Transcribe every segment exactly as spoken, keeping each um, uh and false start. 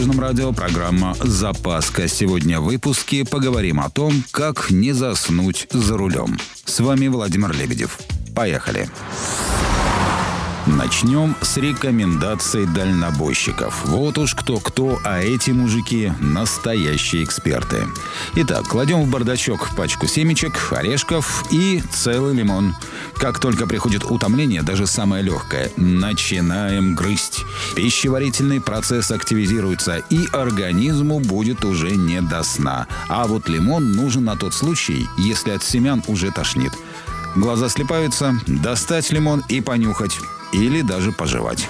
Дорожном радио программа «Запаска». Сегодня в выпуске поговорим о том, как не заснуть за рулем. С вами Владимир Лебедев. Поехали. Начнем с рекомендаций дальнобойщиков. Вот уж кто-кто, а эти мужики – настоящие эксперты. Итак, кладем в бардачок пачку семечек, орешков и целый лимон. Как только приходит утомление, даже самое легкое, начинаем грызть. Пищеварительный процесс активизируется, и организму будет уже не до сна. А вот лимон нужен на тот случай, если от семян уже тошнит. Глаза слипаются, достать лимон и понюхать. Или даже пожевать.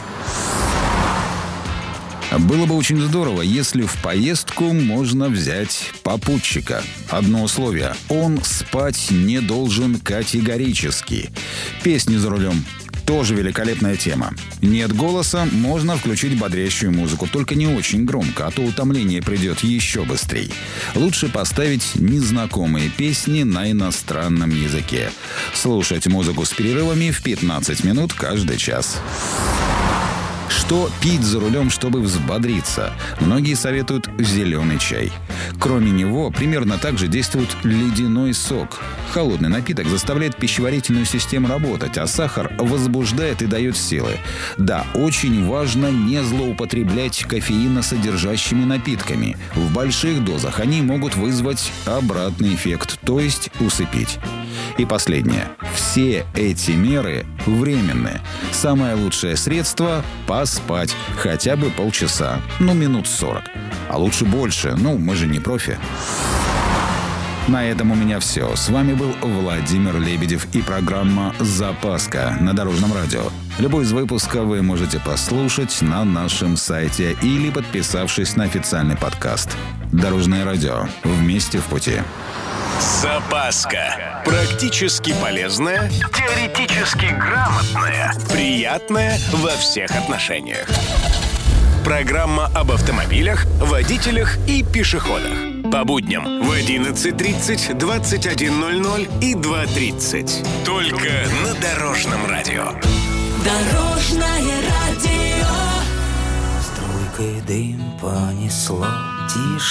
Было бы очень здорово, если в поездку можно взять попутчика. Одно условие – он спать не должен категорически. Песни за рулем – тоже великолепная тема. Нет голоса, можно включить бодрящую музыку, только не очень громко, а то утомление придет еще быстрее. Лучше поставить незнакомые песни на иностранном языке. Слушать музыку с перерывами в пятнадцать минут каждый час. Что пить за рулем, чтобы взбодриться? Многие советуют зеленый чай. Кроме него, примерно так же действует ледяной сок. Холодный напиток заставляет пищеварительную систему работать, а сахар возбуждает и дает силы. Да, очень важно не злоупотреблять кофеиносодержащими напитками. В больших дозах они могут вызвать обратный эффект, то есть усыпить. И последнее. Все эти меры временные. Самое лучшее средство – поспать. Хотя бы полчаса. Ну, минут сорок. А лучше больше. Ну, мы же не профи. На этом у меня все. С вами был Владимир Лебедев и программа «Запаска» на Дорожном радио. Любой из выпусков вы можете послушать на нашем сайте или подписавшись на официальный подкаст. Дорожное радио. Вместе в пути. Запаска. Практически полезная, теоретически грамотная, приятная во всех отношениях. Программа об автомобилях, водителях и пешеходах. По будням в одиннадцать тридцать, двадцать один ноль ноль и два тридцать. Только на Дорожном радио. Дорожное радио. Струйкой дым понесло, тишь.